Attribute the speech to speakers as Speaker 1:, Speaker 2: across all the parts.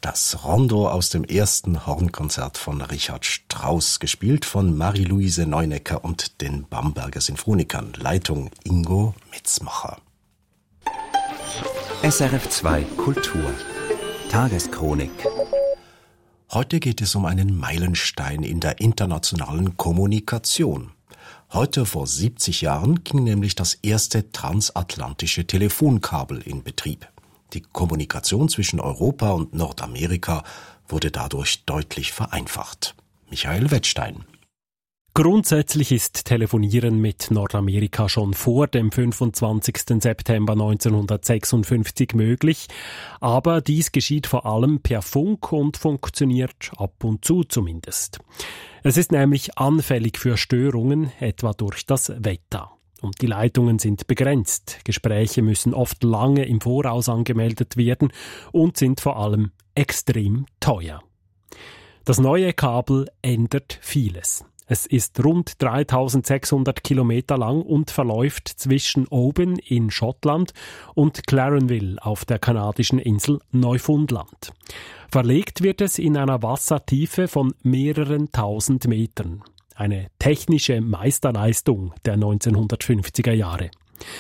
Speaker 1: Das Rondo aus dem ersten Hornkonzert von Richard Strauss, gespielt von Marie-Louise Neunecker und den Bamberger Sinfonikern. Leitung Ingo Mitzmacher.
Speaker 2: SRF 2 Kultur. Tageschronik.
Speaker 1: Heute geht es um einen Meilenstein in der internationalen Kommunikation. Heute vor 70 Jahren ging nämlich das erste transatlantische Telefonkabel in Betrieb. Die Kommunikation zwischen Europa und Nordamerika wurde dadurch deutlich vereinfacht. Michael Wettstein.
Speaker 3: Grundsätzlich ist Telefonieren mit Nordamerika schon vor dem 25. September 1956 möglich, aber dies geschieht vor allem per Funk und funktioniert ab und zu zumindest. Es ist nämlich anfällig für Störungen, etwa durch das Wetter. Und die Leitungen sind begrenzt. Gespräche müssen oft lange im Voraus angemeldet werden und sind vor allem extrem teuer. Das neue Kabel ändert vieles. Es ist rund 3600 Kilometer lang und verläuft zwischen Oban in Schottland und Clarenville auf der kanadischen Insel Neufundland. Verlegt wird es in einer Wassertiefe von mehreren tausend Metern. Eine technische Meisterleistung der 1950er Jahre.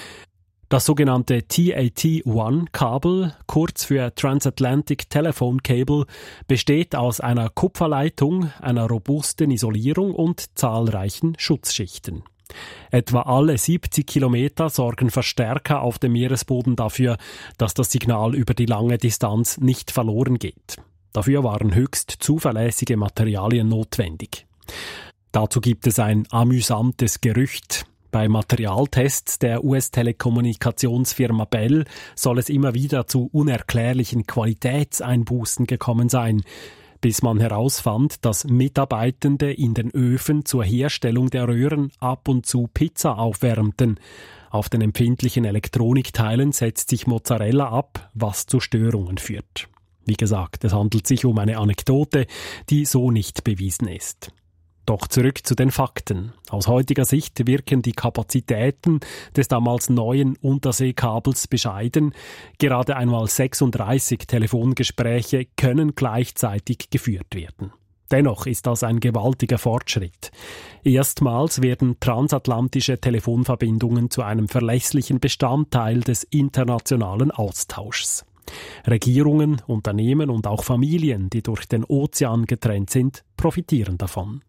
Speaker 3: Das sogenannte TAT-1-Kabel, kurz für Transatlantic Telephone Cable, besteht aus einer Kupferleitung, einer robusten Isolierung und zahlreichen Schutzschichten. Etwa alle 70 Kilometer sorgen Verstärker auf dem Meeresboden dafür, dass das Signal über die lange Distanz nicht verloren geht. Dafür waren höchst zuverlässige Materialien notwendig. Dazu gibt es ein amüsantes Gerücht. Bei Materialtests der US-Telekommunikationsfirma Bell soll es immer wieder zu unerklärlichen Qualitätseinbußen gekommen sein, bis man herausfand, dass Mitarbeitende in den Öfen zur Herstellung der Röhren ab und zu Pizza aufwärmten. Auf den empfindlichen Elektronikteilen setzt sich Mozzarella ab, was zu Störungen führt. Wie gesagt, es handelt sich um eine Anekdote, die so nicht bewiesen ist. Doch zurück zu den Fakten. Aus heutiger Sicht wirken die Kapazitäten des damals neuen Unterseekabels bescheiden. Gerade einmal 36 Telefongespräche können gleichzeitig geführt werden. Dennoch ist das ein gewaltiger Fortschritt. Erstmals werden transatlantische Telefonverbindungen zu einem verlässlichen Bestandteil des internationalen Austauschs. Regierungen, Unternehmen und auch Familien, die durch den Ozean getrennt sind, profitieren davon.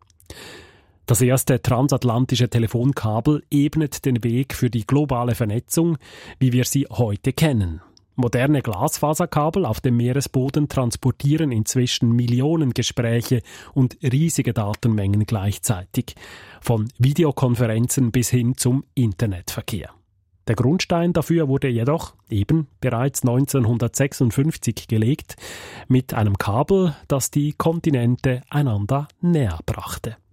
Speaker 3: Das erste transatlantische Telefonkabel ebnet den Weg für die globale Vernetzung, wie wir sie heute kennen. Moderne Glasfaserkabel auf dem Meeresboden transportieren inzwischen Millionen Gespräche und riesige Datenmengen gleichzeitig, von Videokonferenzen bis hin zum Internetverkehr. Der Grundstein dafür wurde jedoch eben bereits 1956 gelegt, mit einem Kabel, das die Kontinente einander näher brachte.